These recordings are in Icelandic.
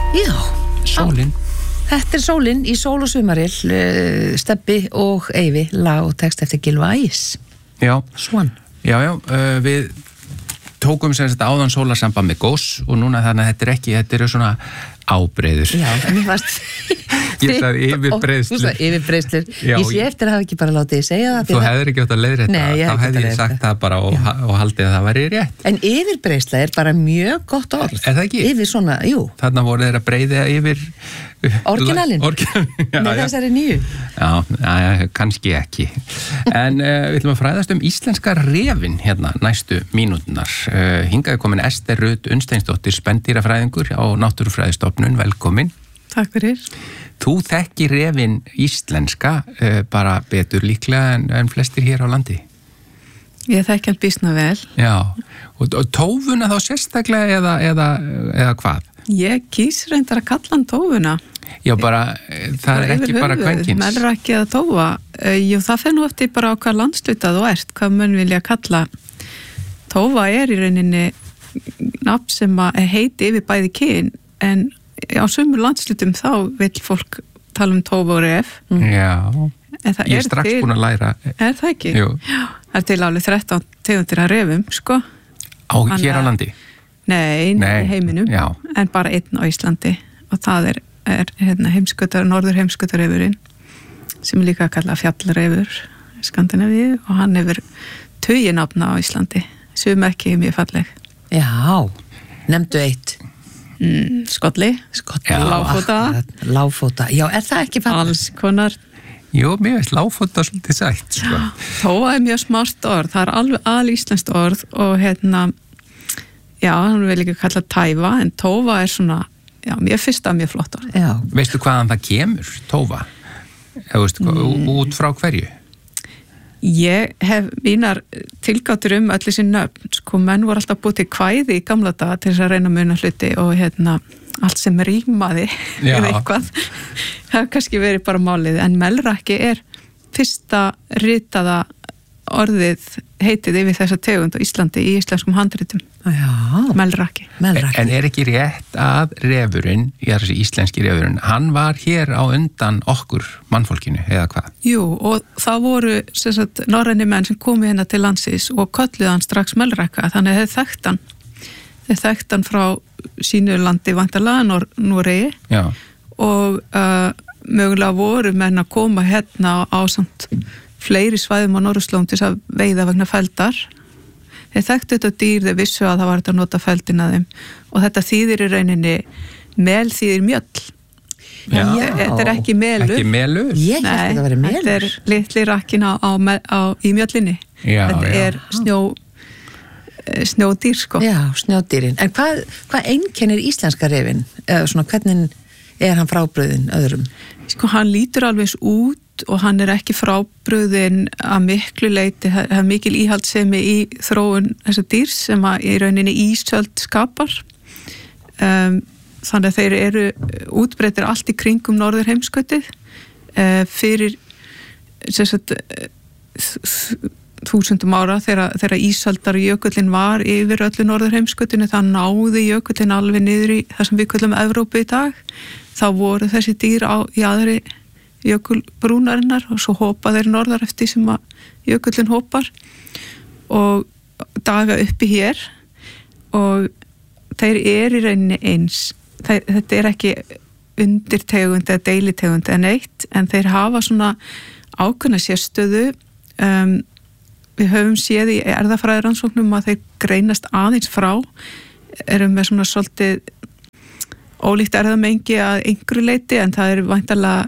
Já, Sólin. Þetta sólin í Sól og sumarill, Stebbi og Eyvi, lag og text eftir Gylfa Ægis. Já. Svan. Já, við tókum sem sagt áðan sólarsamband með gós og núna þannig að þetta eru svona ábreiður. Já, en mér varst... Ég sagði yfirbreiðslur. Þú sagði yfirbreiðslur. Ég sé eftir að hafa ekki bara látið segja það. Þú hefðir ekki átt að leiðrétta. Nei, þá hefði ég sagt það bara og haldið að það væri rétt. En yfirbreiðsla er bara mjög gott orð. Er það ekki? Yfir svona, jú. Þarna voru þeir að breiða yfir... Orginalinn? Nei, þessari nýju. Já, kannski ekki. En við ætlum að fræðast íslenska refin hérna næstu mínúturnar. Hingaði komin Ester Rut Unnsteinsdóttir, spendýrafræðingur á Náttúrufræðistofnun, velkomin. Takk fyrir. Þú þekkir refin íslenska bara betur líklega en flestir hér á landi. Ég þekki hann býsna vel. Já, og tófuna þá sérstaklega eða hvað? Ég kýs reyndar að kalla hann tófuna. Já, bara, það er ekki bara kvenkins. Melur ekki að tófa. Jú, það fer nú eftir bara á hvað landslutað þú ert, hvað menn vilja kalla. Tófa er í rauninni nafn sem heiti yfir bæði kyn, en á sumur landslutum þá vil fólk tala tófa og ref. Já, ég er strax búin að læra. Er það ekki? Jú. Já, það er til alveg 13 tegundir að refum, sko. Hér á landi? Nei, heiminum, já. En bara einn á Íslandi og það er norður heimskautarefurinn sem líka að kalla fjallrefur í Skandinavíu og hann hefur tugi nafna á Íslandi sem ekki mjög falleg. Já, nefndu eitt. Skolli, lágfóta. Já, er það ekki falleg? Alls konar. Jú, mér veist lágfóta svolítið sætt, sko. Tóa er mjög smart orð, það er alveg alíslenskt orð og já, hann vil ekki kalla tæfa, en tófa er svona, já, mér finnst það mjög flott orð. Já. Veistu hvaðan það kemur, tófa? Út frá hverju? Ég hef mínar tilgáttur öll þessi nöfn, sko, menn voru alltaf búið til kvæði í gamla daga til þess að reyna að muna hluti og allt sem rímaði eða eitthvað, það hefur kannski verið bara málið, en melrakki er fyrsta ritaða orðið heitið yfir þessa tegund á Íslandi í íslenskum handritum. Já. Melrakki. En er ekki rétt að refurinn, þessi íslenski refurinn, hann var hér á undan okkur mannfólkinu, eða hvað? Jú, og það voru norræni menn sem komu hérna til landsins og kölluðu hann strax melrakka, þannig að þeir þekkt hann frá sínu landi vantarlega, Noregi, og mögulega voru menn að koma hérna á samt fleiri svæðum á Norðurslóðum til að veiða vegna feldar. Þeir þekktu þetta dýr, þeir vissu að það var að nota feldina þeim og þetta þýðir í rauninni mel þýðir mjöll. Þetta er ekki melur. Ekki melur? Ég held að það veri melur. Þetta er litli rakkin í mjöllinni. Þetta er snjódýr, sko. Já, snjódýrin. En hvað einkennir íslenska refin? Svona, hvernig er hann frábrugðinn öðrum? Sko, hann lítur alveg út og hann er ekki frábrugðinn að miklu leyti, það er mikil íhaldssemi í þróun þessa dýrs sem að í rauninni ísöld skapar. Þannig að þeir eru útbreiddir allt í kringum norður heimskautið fyrir þúsundum ára þegar ísaldar jökullin var yfir öllu norður heimskautinu, það náði jökullin alveg niður í það sem við kallum Evrópu í dag. Þá voru þessi dýr í aðri jökulbrúnarinnar og svo hopa þeir norðar eftir sem að jökullin hopar og daga uppi hér og þeir í rauninni eins. Þetta er ekki undirtegund eða deilitegund en eitt, en þeir hafa svona ákveðna sérstöðu. Við höfum séð í erfðafræðirannsóknum að þeir greinast aðeins frá, erum með svona svolítið ólíkt erfðamengi að einhverju leyti, en það er væntanlega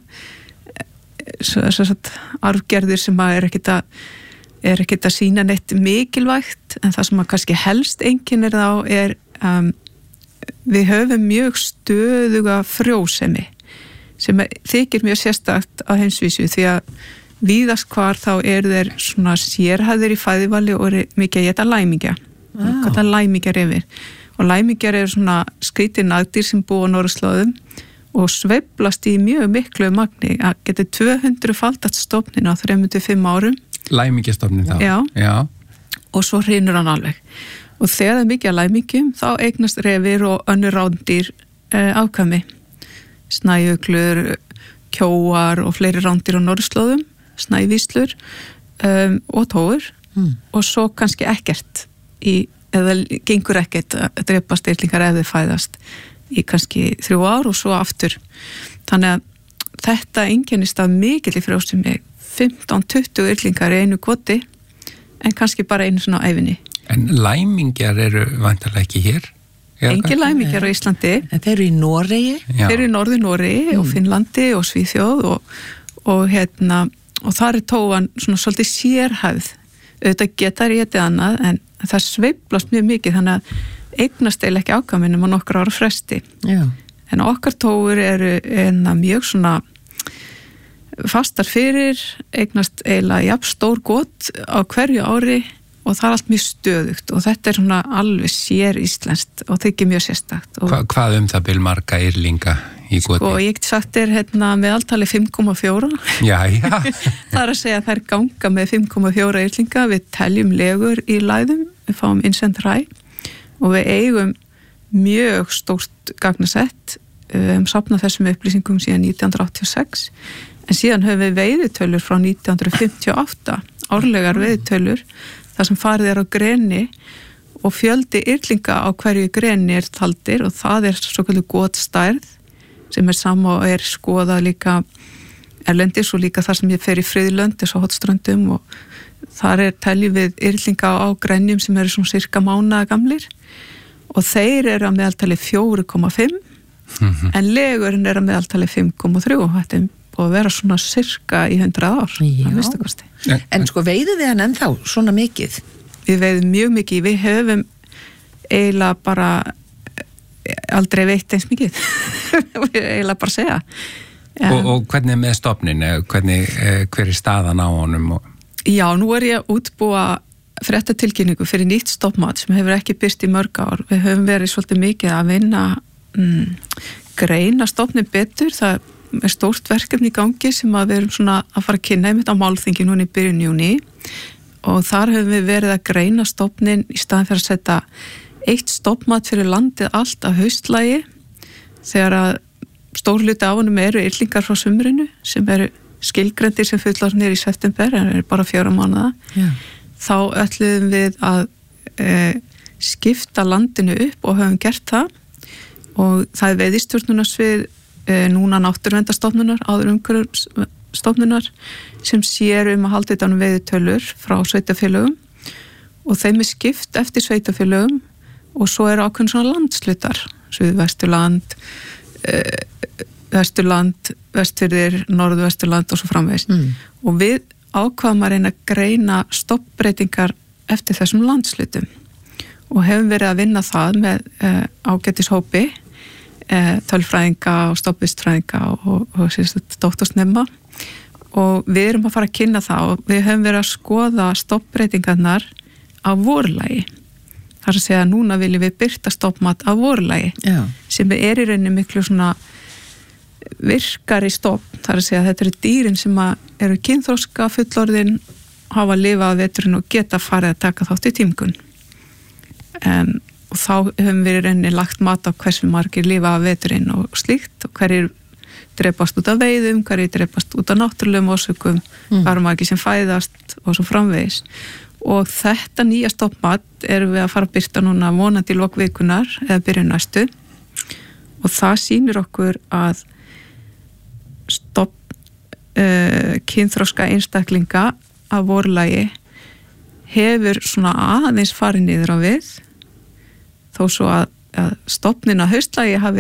arfgerðir sem er ekkert að sýna neitt mikilvægt, en það sem að kannski helst einkennir þá er við höfum mjög stöðuga frjósemi sem þykir mjög sérstakt á heimsvísu því að víðast hvar þá þeir svona sérhæðir í fæðivali og mikið að éta læmingja. Þetta læmingjar yfir. Og læmingjar svona skrýtin nagdýr sem búa á norðurslóðum og sveiflast í mjög miklu magni að geta 200-faldat stofnin á 3-5 árum. Læmingjastofnin þá? Já. Og svo hrynur hann alveg. Og þegar það er mikið að læmingjum þá eignast refir og önnur rándýr afkvæmi, snæuglur, kjóar og fleiri rándir á norðurslóðum, snævíslur og tófur og svo kannski ekkert eða gengur ekkert að drepa styrlingar ef þið fæðast í kannski 3 ár og svo aftur. Þannig að þetta einkennist af mikill í frjósemi 15-20 yrlingar í einu kvoti en kannski bara einu svona á ævinni. En læmingjar eru vantarlega ekki hér? Engin læmingjar á Íslandi. En þeir eru í Noregi? Þeir eru í Norður-Noregi og Finnlandi og Svíþjóð og þar tófan svona svolítið sérhæfð. Auðvitað geta étið annað en það sveiflast mjög mikið þannig að eignast eiginlega ekki afkvæminum á nokkra ára fresti. Já. En okkar tófur eru mjög svona fastar fyrir, eignast eiginlega jafn stór got á hverju ári og það er allt mjög stöðugt og þetta er svona alveg sér íslenskt og þykir mjög sérstakt. Hvað það bil marga yrlinga í goti? Sko, ég get sagt meðaltali 5,4. Jæja. Það er að segja að þær ganga með 5,4 yrlinga, við teljum legur í læðum, við fáum innsend hræ og við eigum mjög stórt gagnasett, safnað þessum upplýsingum síðan 1986, en síðan höfum við veiðitölur frá 1958, árlegar veiðitölur, þar sem farið á greni og fjöldi yrlinga á hverju greni er taldir og það er svoköldu gotstærð sem er sama og er skoðað líka erlendis og líka þar sem ég fer í friðlönd eins og Hornströndum og þar teljum við yrlinga á grenjum sem eru svona cirka mánaða gamlir og þeir eru að meðaltali 4,5 en legurinn er að meðaltali 5,3 og þetta er búið að vera svona cirka í 100 ár. Já. En sko veiðu þið hann ennþá svona mikið? Við veiðum mjög mikið, við höfum eiginlega bara aldrei veitt eins mikið við eiginlega bara segja. Og hvernig með stofnin? Hver er staðan á honum? Já, nú er ég að útbúa fréttatilkynningu fyrir nýtt stofnmat sem hefur ekki birst í mörg ár. Við höfum verið svolítið mikið að vinna greina stofnin betur, það er stórt verkefni í gangi sem við erum svona að fara að kynna einmitt á málþingi núna í byrjun júní og þar höfum við verið að greina stofnin í staðan fyrir að setja eitt stofnmat fyrir landið allt af haustlægi þegar að stór hluti af honum eru yrlingar frá sumrinu sem eru skilgreindir sem fullorðnir í september en eru bara 4 mánuða. Þá ætluðum við að skipta landinu upp og höfum gert það og það er veiðistjórnunarsvið núna náttúruverndarstofnunar, áður umhverfisstofnunar sem sér að halda þetta veiðitölur frá sveitarfélögum og þeim er skipt eftir sveitarfélögum og svo eru ákveðin svona landslutar, Suðvesturland, Vesturland, Vestfirðir, Norðvesturland og svo framvegis. Og við ákvaðum að reyna að greina stoppbreytingar eftir þessum landslutum og hefum verið að vinna það með ágætishópi tölfræðinga og stoppvistfræðinga og doktorsnema og við erum að fara að kynna það og við höfum verið að skoða stoppbreytingarnar á vorlagi. Það er að segja að núna viljum við birta stoppmat á vorlagi sem er í rauninni miklu svona virkari stopp. Það er að segja að þetta eru dýrin sem eru kynþroska fullorðin, hafa lifað veturinn og geta farið að taka þátt í tímgun. Og þá höfum við reyni lagt mat á hversu margir lifa af veturinn og slíkt og hverjir drepast út af veiðum, hverjir drepast út af náttúrulegum orsökum, hvað eru margir sem fæðast og svo framvegis. Og þetta nýja stoppmat erum við að fara að birta núna vonandi í lok vikunar eða byrjun næstu og það sýnir okkur að kynþroska einstaklinga af vorlagi hefur svona aðeins farið niður á við þó svo að stofnin að haustlagi hafi